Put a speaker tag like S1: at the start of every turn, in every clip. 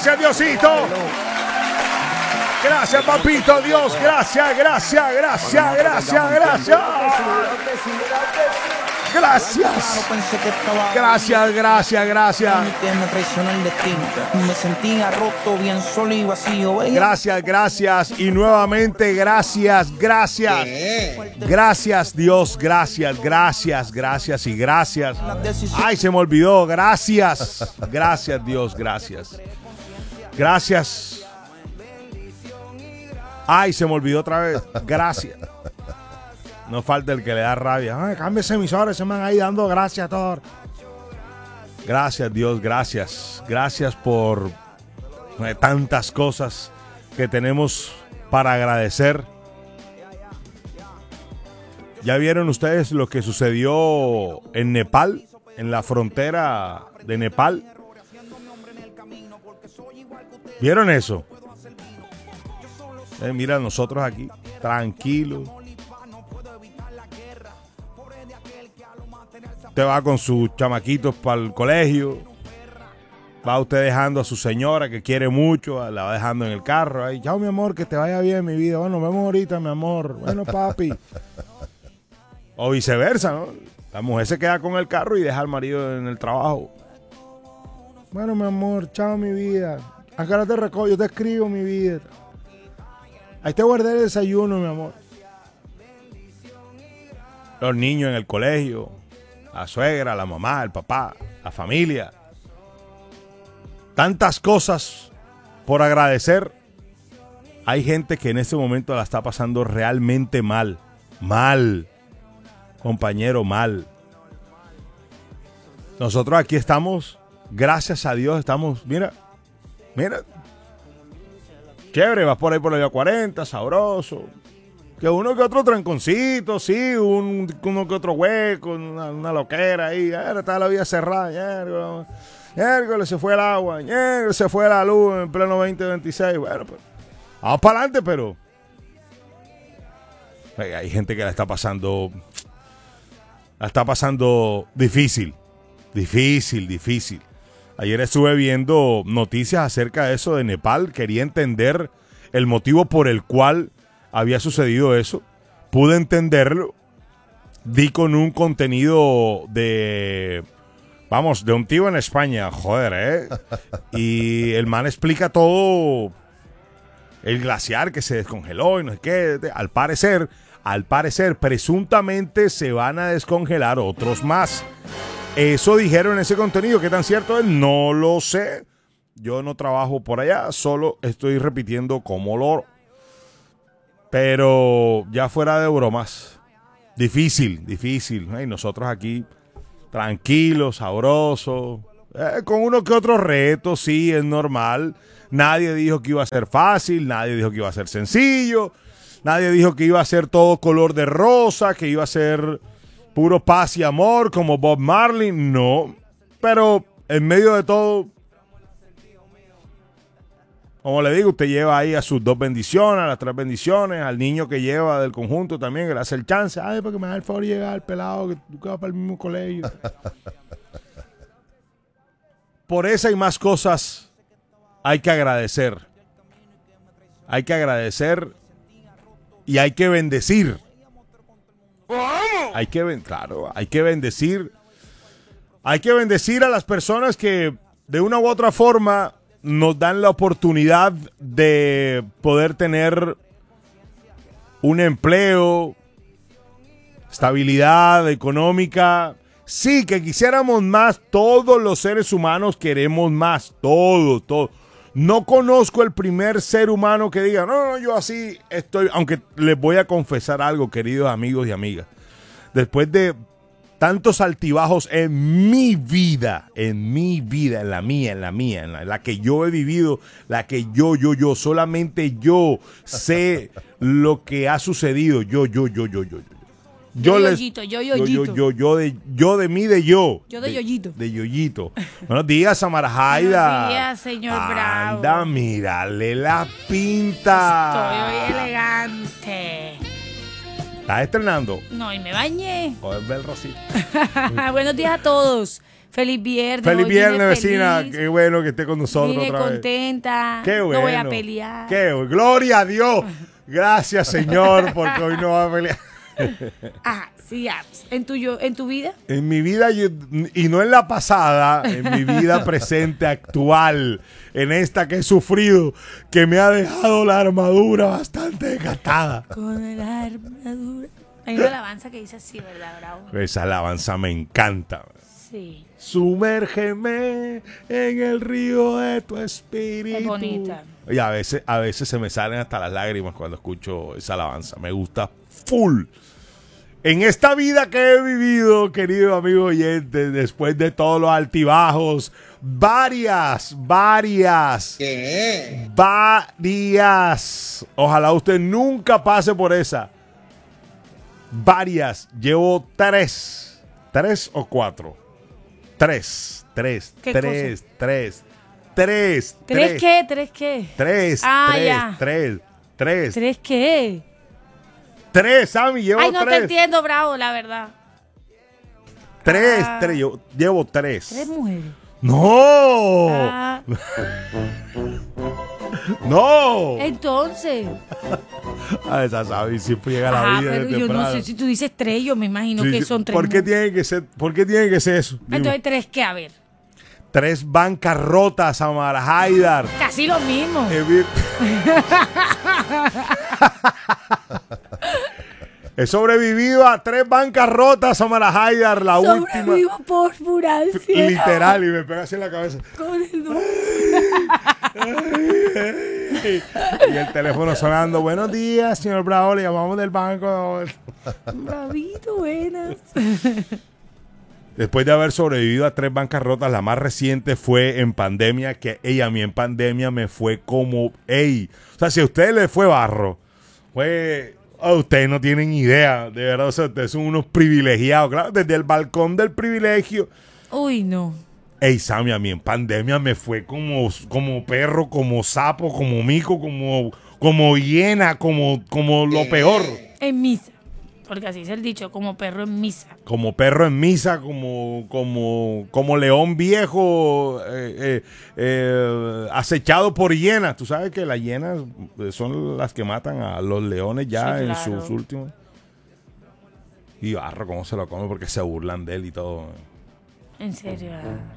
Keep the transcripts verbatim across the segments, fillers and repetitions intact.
S1: Gracias, Diosito. Gracias, papito Dios. Gracias, gracias, gracias, gracias, gracias. Gracias. Gracias, gracias, gracias.
S2: Me sentía roto, bien solo y vacío.
S1: Gracias, gracias. Y nuevamente, gracias, gracias. Gracias, Dios. Gracias, gracias, gracias y gracias. Ay, se me olvidó. Gracias. Gracias, Dios. Gracias. Gracias. Ay, se me olvidó otra vez. Gracias. No falta el que le da rabia. Ay, cambia ese emisor, ese man ahí dando gracias a todos. Gracias, Dios, gracias. Gracias por eh, tantas cosas que tenemos para agradecer. ¿Ya vieron ustedes lo que sucedió en Nepal? En la frontera de Nepal. ¿Vieron eso? Eh, mira, nosotros aquí, tranquilos. Usted va con sus chamaquitos para el colegio. Va usted dejando a su señora que quiere mucho, la va dejando en el carro. Ahí, chao, mi amor, que te vaya bien, mi vida. Bueno, nos vemos ahorita, mi amor. Bueno, papi. O viceversa, ¿no? La mujer se queda con el carro y deja al marido en el trabajo. Bueno, mi amor, chao, mi vida. Acá te recojo, yo te escribo, mi vida. Ahí te guardé el desayuno, mi amor. Los niños en el colegio. La suegra, la mamá, el papá, la familia. Tantas cosas por agradecer. Hay gente que en este momento la está pasando realmente mal. Mal. Compañero, mal. Nosotros aquí estamos, gracias a Dios, estamos, mira, mira. Chévere, vas por ahí por la vía cuarenta, sabroso. Que uno que otro tranconcito, sí, un, uno que otro hueco, una, una loquera ahí, está la vía cerrada, miércoles se fue el agua, miércoles se fue la luz en pleno veinte veintiséis, bueno, pues, vamos para adelante, pero hay gente que la está pasando, la está pasando difícil, difícil, difícil. Ayer estuve viendo noticias acerca de eso de Nepal, quería entender el motivo por el cual había sucedido eso, pude entenderlo, di con un contenido de, vamos, de un tío en España, joder, ¿eh? Y el man explica todo, el glaciar que se descongeló y no sé qué, al parecer, al parecer, presuntamente se van a descongelar otros más. Eso dijeron en ese contenido, ¿qué tan cierto es? No lo sé, yo no trabajo por allá, solo estoy repitiendo como loro. Pero ya fuera de bromas, difícil, difícil. Y nosotros aquí, tranquilos, sabrosos, eh, con uno que otro reto, sí, es normal. Nadie dijo que iba a ser fácil, nadie dijo que iba a ser sencillo, nadie dijo que iba a ser todo color de rosa, que iba a ser puro paz y amor como Bob Marley, no. Pero en medio de todo, como le digo, usted lleva ahí a sus dos bendiciones, a las tres bendiciones, al niño que lleva del conjunto también, que le hace el chance. Ay, porque me da el favor de llegar al pelado, que tú vas para el mismo colegio. Por esa y más cosas hay que agradecer. Hay que agradecer y hay que bendecir. Hay que, claro, hay que bendecir. Hay que bendecir a las personas que de una u otra forma nos dan la oportunidad de poder tener un empleo, estabilidad económica. Sí, que quisiéramos más. Todos los seres humanos queremos más. Todos, todos. No conozco el primer ser humano que diga, no, no, yo así estoy. Aunque les voy a confesar algo, queridos amigos y amigas. Después de tantos altibajos en mi vida, en mi vida, en la mía, en la mía, en la, en la que yo he vivido, la que yo, yo, yo, solamente yo sé lo que ha sucedido. Yo, yo, yo, yo, yo, yo.
S3: Yo,
S1: les,
S3: yoyito, yo, yoyito.
S1: Yo, yo, yo, yo, de, yo de mí, de yo.
S3: Yo de, de yoyito.
S1: De yoyito. Buenos días, Samara Jaida.
S3: Buenos días, señor Bravo.
S1: Anda, mírale la pinta.
S3: Estoy hoy elegante.
S1: ¿Estás estrenando?
S3: No, y me bañé.
S1: Joder, ver Rosita.
S3: Buenos días a todos. Feliz viernes.
S1: Feliz
S3: hoy
S1: viernes,
S3: vine
S1: vecina.
S3: feliz,
S1: Qué bueno que esté con nosotros
S3: vine
S1: otra vez.
S3: contenta.
S1: Qué bueno.
S3: No voy a pelear.
S1: Qué bueno. Gloria a Dios. Gracias, Señor, porque hoy no va a pelear.
S3: Ah, sí, ah, en tu, yo- en tu vida.
S1: En mi vida, yo- y no en la pasada, en mi vida presente, actual, en esta que he sufrido, que me ha dejado la armadura bastante desgastada.
S3: Con la armadura. Hay una alabanza que dice así, ¿verdad, Bravo?
S1: Esa alabanza me encanta.
S3: Sí.
S1: Sumérgeme en el río de tu espíritu.
S3: Es bonita.
S1: Y a veces, a veces se me salen hasta las lágrimas cuando escucho esa alabanza. Me gusta full. En esta vida que he vivido, querido amigo oyente, después de todos los altibajos, varias, varias,
S4: ¿Qué?
S1: varias. Ojalá usted nunca pase por esa. Varias. Llevo tres. ¿Tres o cuatro? Tres. Tres.
S3: ¿Qué
S1: tres. Tres. Tres.
S3: ¿Tres qué? ¿Tres qué?
S1: Tres.
S3: Ah,
S1: tres,
S3: ya.
S1: tres. Tres.
S3: ¿Tres qué?
S1: Tres, Sammy. Llevo
S3: Ay, no
S1: tres.
S3: te entiendo, Bravo, la verdad.
S1: Tres.
S3: Ah.
S1: Tres. Yo llevo tres.
S3: Tres mujeres.
S1: ¡No!
S3: Ah,
S1: ¡No!
S3: entonces.
S1: A esa Sammy siempre llega a la
S3: Ajá,
S1: vida
S3: pero
S1: de
S3: yo no
S1: temprano.
S3: sé si tú dices tres, yo me imagino
S1: Sí,
S3: que
S1: sí.
S3: son tres.
S1: ¿Por qué
S3: mujeres.
S1: tiene que ser, por qué tiene que ser eso? Dime.
S3: Entonces, ¿tres qué? A ver.
S1: Tres bancarrotas, Samara Haidar.
S3: Casi lo mismo.
S1: He, vi- He sobrevivido a tres bancarrotas, Samara Haidar, la última.
S3: Sobrevivo por pura ansiedad.
S1: Literal, y me pega así en la cabeza.
S3: Con el dolor.
S1: Y el teléfono sonando. Buenos días, señor Bravo, le llamamos del banco.
S3: Bravito, buenas.
S1: Después de haber sobrevivido a tres bancarrotas, la más reciente fue en pandemia, que ey, a mí en pandemia me fue como, ey, o sea, si a ustedes les fue barro, fue, oh, ustedes no tienen idea, de verdad, o sea, ustedes son unos privilegiados, claro, desde el balcón del privilegio.
S3: Uy, no.
S1: Ey, Sammy, a mí en pandemia me fue como, como perro, como sapo, como mico, como, como hiena, como, como lo peor.
S3: En misa. Porque así es el dicho, como perro en misa.
S1: Como perro en misa, como, como, como león viejo eh, eh, eh, acechado por hienas. Tú sabes que las hienas son las que matan a los leones ya
S3: Sí,
S1: en
S3: claro.
S1: sus últimos. Y barro, cómo se lo come porque se burlan de él y todo.
S3: En serio.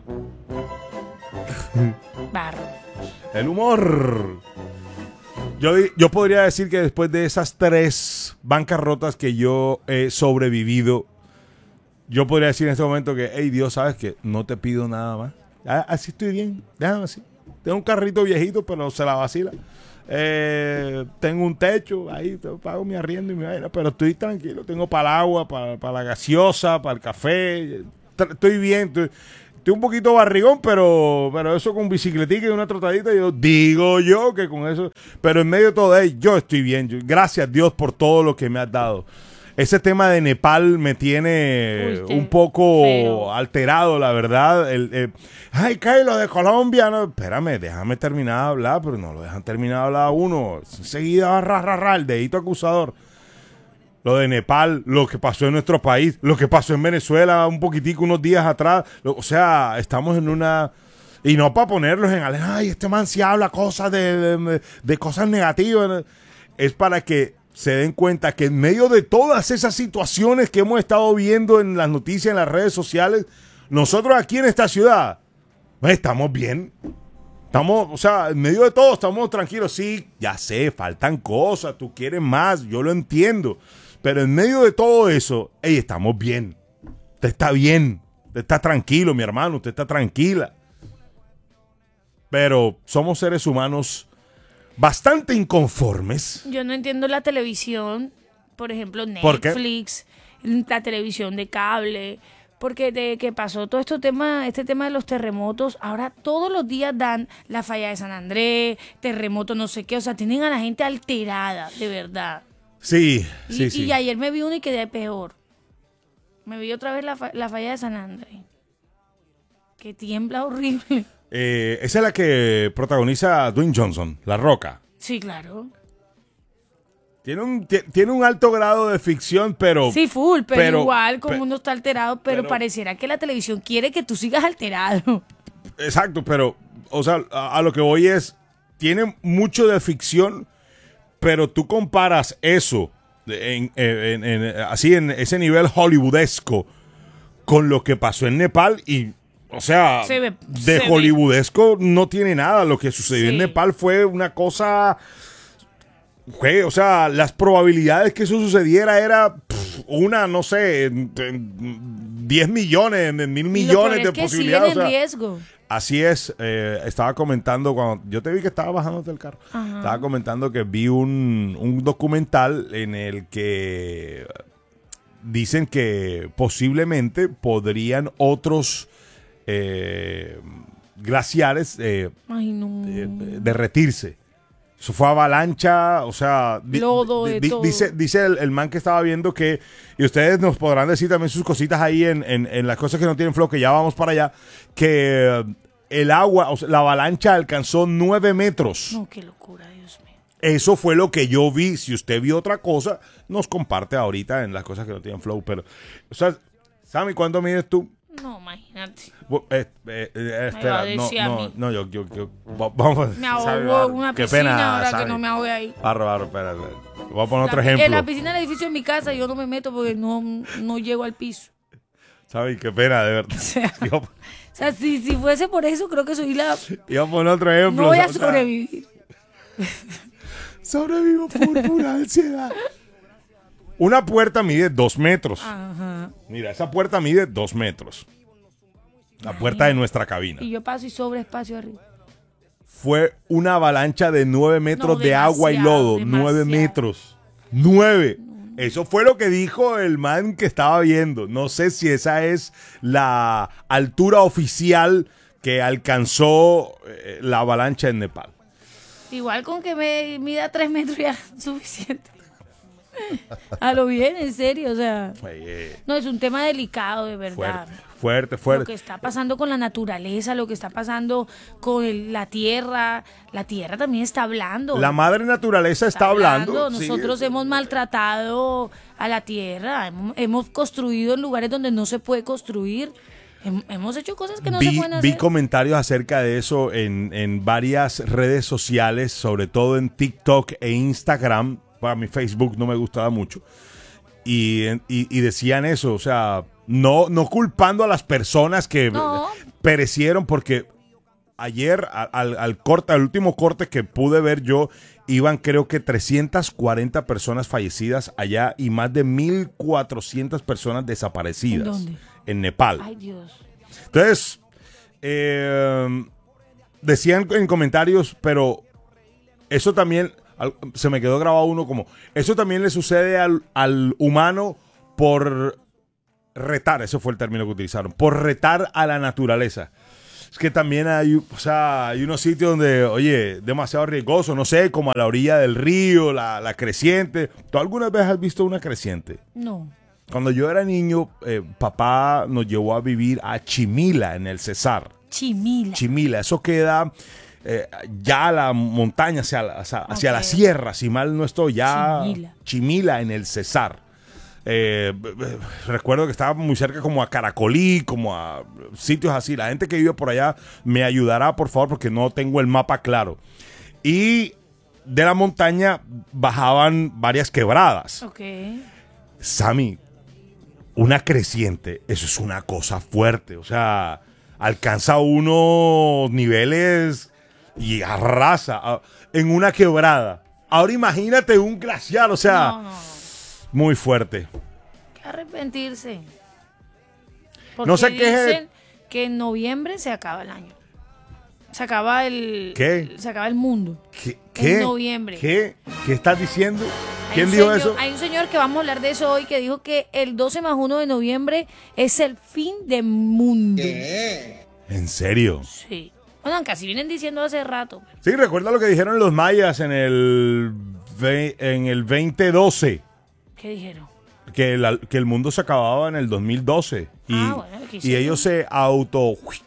S3: Barro.
S1: El humor. Yo, di- yo podría decir que después de esas tres bancarrotas que yo he sobrevivido, yo podría decir en este momento que, hey Dios, ¿sabes qué? No te pido nada más. Ah, así estoy bien, déjame así. Tengo un carrito viejito, pero se la vacila. Eh, tengo un techo, ahí te- pago mi arriendo y mi vaina, pero estoy tranquilo. Tengo para el agua, para, para la gaseosa, para el café. Tra- Estoy bien, estoy, estoy un poquito barrigón, pero, pero eso con bicicletica y una trotadita, yo digo yo que con eso, pero en medio de todo, hey, yo estoy bien. Yo- gracias Dios por todo lo que me has dado. Ese tema de Nepal me tiene
S3: Uy, qué
S1: un poco
S3: feo.
S1: alterado, la verdad. El, eh, ay, Kylo de Colombia. No, espérame, déjame terminar de hablar, pero no lo dejan terminar de hablar a uno. Enseguida va ra, ra, ra, el dedito acusador. Lo de Nepal, lo que pasó en nuestro país, lo que pasó en Venezuela un poquitico, unos días atrás. Lo- o sea, estamos en una... Y no para ponerlos en... ale- Ay, este man sí habla cosas de, de, de cosas negativas. Es para que se den cuenta que en medio de todas esas situaciones que hemos estado viendo en las noticias, en las redes sociales, nosotros aquí en esta ciudad, pues, estamos bien. Estamos, o sea, en medio de todo estamos tranquilos. Sí, ya sé, faltan cosas, tú quieres más, yo lo entiendo. Pero en medio de todo eso, hey, estamos bien. Usted está bien, usted está tranquilo, mi hermano, usted está tranquila. Pero somos seres humanos bastante inconformes.
S3: Yo no entiendo la televisión, por ejemplo,
S1: ¿Por qué?
S3: Netflix, la televisión de cable, porque de que pasó todo este tema, este tema de los terremotos, ahora todos los días dan la falla de San Andrés, terremoto no sé qué, o sea, tienen a la gente alterada, de verdad.
S1: Sí,
S3: Y,
S1: sí, sí.
S3: y ayer me vi uno y quedé peor. Me vi otra vez la, fa- la falla de San Andrés. Que tiembla horrible.
S1: Eh, esa es la que protagoniza Dwayne Johnson, La Roca.
S3: Sí, claro.
S1: Tiene un, tiene un alto grado de ficción, pero...
S3: Sí, full, pero,
S1: pero
S3: igual como
S1: pe,
S3: uno está alterado, pero, pero pareciera que la televisión quiere que tú sigas alterado.
S1: Exacto, pero, o sea, a, a lo que voy es, tiene mucho de ficción, pero tú comparas eso, en, en, en, en, así en ese nivel hollywoodesco, con lo que pasó en Nepal y... O sea,
S3: ve,
S1: de hollywoodesco ve. No tiene nada. Lo que sucedió sí. en Nepal fue una cosa... Fue, o sea, las probabilidades que eso sucediera era pff, una, no sé, diez millones, mil millones de
S3: es que
S1: posibilidades.
S3: Siguen en
S1: o sea,
S3: riesgo.
S1: Así es. Eh, estaba comentando cuando yo te vi que estaba bajándote el carro. Ajá. Estaba comentando que vi un, un documental en el que dicen que posiblemente podrían otros eh, glaciares eh,
S3: Ay, no.
S1: eh, derretirse. Eso fue avalancha, o sea, di,
S3: lodo de
S1: di,
S3: todo.
S1: dice, dice el, el man que estaba viendo que, y ustedes nos podrán decir también sus cositas ahí en, en, en las cosas que no tienen flow, que ya vamos para allá, que el agua, o sea, la avalancha alcanzó nueve metros.
S3: No, qué locura, Dios mío.
S1: Eso fue lo que yo vi. Si usted vio otra cosa, nos comparte ahorita en las cosas que no tienen flow. Pero, o sea, Sammy, ¿cuánto mides tú?
S3: No, imagínate.
S1: Eh, eh, eh, espera, no, no, no, yo, yo, yo, vamos.
S3: Me ahogo en una piscina, pena, ahora Sammy. Que no me ahogue ahí.
S1: Barro, barro, espera, espera. Voy a poner
S3: la,
S1: otro ejemplo.
S3: En la piscina del edificio de mi casa yo no me meto porque no, no llego al piso.
S1: ¿Sabes? Qué pena, de verdad.
S3: O sea, yo, o sea si, si fuese por eso, creo que soy la...
S1: Iba a poner otro ejemplo.
S3: No voy a sobrevivir.
S1: O sea, sobrevivo por pura ansiedad. Una puerta mide dos metros.
S3: Ajá.
S1: Mira, esa puerta mide dos metros. La puerta de nuestra cabina.
S3: Y yo paso y sobre espacio arriba.
S1: Fue una avalancha de nueve metros
S3: no,
S1: de agua y lodo. Demasiado. Nueve metros. Nueve. No. Eso fue lo que dijo el man que estaba viendo. No sé si esa es la altura oficial que alcanzó eh, la avalancha en Nepal.
S3: Igual con que me mida tres metros ya es suficiente. A lo bien, en serio, o sea. Oye, no, es un tema delicado, de verdad.
S1: Fuerte, fuerte, fuerte.
S3: Lo que está pasando con la naturaleza, lo que está pasando con el, la tierra. La tierra también está hablando.
S1: La madre naturaleza está, está hablando.
S3: hablando. Nosotros sí, hemos sí. maltratado a la tierra. Hemos, hemos construido en lugares donde no se puede construir. Hemos hecho cosas que no
S1: vi,
S3: se pueden hacer.
S1: Vi comentarios acerca de eso en, en varias redes sociales, sobre todo en TikTok e Instagram. Para mi Facebook no me gustaba mucho. Y, y, y decían eso, o sea, no, no culpando a las personas que no. perecieron, porque ayer al, al corte, al último corte que pude ver yo, iban creo que trescientas cuarenta personas fallecidas allá y más de mil cuatrocientas personas desaparecidas.
S3: ¿En dónde?
S1: En Nepal.
S3: Ay, Dios.
S1: Entonces, eh, decían en comentarios, pero eso también... Se me quedó grabado uno como, eso también le sucede al, al humano por retar, ese fue el término que utilizaron, por retar a la naturaleza. Es que también hay, o sea, hay unos sitios donde, oye, demasiado riesgoso, no sé, como a la orilla del río, la, la creciente. ¿Tú alguna vez has visto una creciente?
S3: No.
S1: Cuando yo era niño, eh, papá nos llevó a vivir a Chimila, en el Cesar.
S3: Chimila.
S1: Chimila, eso queda... Eh, ya a la montaña, hacia, hacia, hacia okay. la sierra, si mal no estoy, ya Chimila, Chimila en el Cesar. Eh, recuerdo que estaba muy cerca como a Caracolí, como a sitios así. La gente que vive por allá me ayudará, por favor, porque no tengo el mapa claro. Y de la montaña bajaban varias quebradas.
S3: Okay.
S1: Sammy, una creciente, eso es una cosa fuerte. O sea, alcanza unos niveles... y arrasa en una quebrada. Ahora imagínate un glaciar, o sea, no, no. muy fuerte.
S3: Que arrepentirse. Porque
S1: no sé qué
S3: dicen es... que en noviembre se acaba el año. Se acaba el...
S1: ¿Qué?
S3: Se acaba el mundo.
S1: ¿Qué? ¿Qué?
S3: En noviembre.
S1: ¿Qué? ¿Qué estás diciendo? ¿Quién
S3: dijo
S1: señor, eso?
S3: Hay un señor que vamos a hablar de eso hoy que dijo que el doce más uno de noviembre es el fin del mundo.
S1: ¿Qué? ¿En serio?
S3: Sí. Bueno, casi vienen diciendo hace rato.
S1: Sí, recuerda lo que dijeron los mayas en el, en el veinte doce.
S3: ¿Qué dijeron?
S1: Que, la, que el mundo se acababa en el dos mil doce. Y,
S3: ah, bueno,
S1: y ellos se auto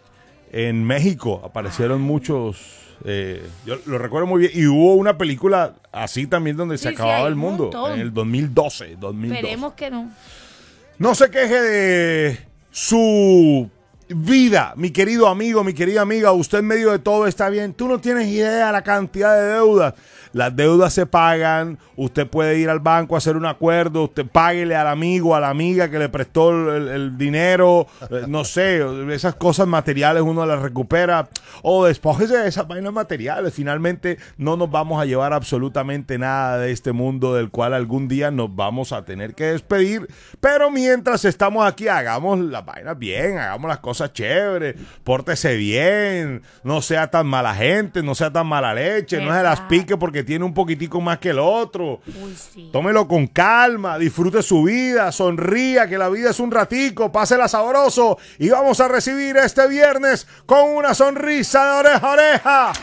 S1: en México aparecieron muchos, eh, yo lo recuerdo muy bien, y hubo una película así también donde
S3: Sí,
S1: se
S3: sí,
S1: acababa
S3: hay
S1: el
S3: un
S1: mundo,
S3: montón.
S1: en el dos mil doce.
S3: Esperemos que no.
S1: No se queje de su vida, mi querido amigo, mi querida amiga. Usted en medio de todo está bien. Tú no tienes idea de la cantidad de deudas. Las deudas se pagan. Usted puede ir al banco a hacer un acuerdo. Usted páguele al amigo, a la amiga que le prestó el, el dinero. Eh, no sé, esas cosas materiales uno las recupera. O despójese de esas vainas materiales. Finalmente no nos vamos a llevar absolutamente nada de este mundo del cual algún día nos vamos a tener que despedir. Pero mientras estamos aquí, hagamos las vainas bien, hagamos las cosas chéveres, pórtese bien, no sea tan mala gente, no sea tan mala leche, no se las pique porque tiene un poquitico más que el otro.
S3: Uy, sí.
S1: Tómelo con calma, disfrute su vida, sonría, que la vida es un ratico, pásela sabroso y vamos a recibir este viernes con una sonrisa de oreja a oreja.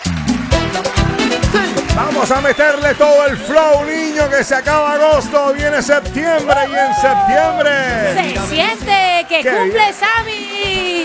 S1: Vamos a meterle todo el flow, niño, que se acaba agosto, viene septiembre y en septiembre
S3: Se siente que
S1: Qué
S3: cumple
S1: bien.
S3: Sammy.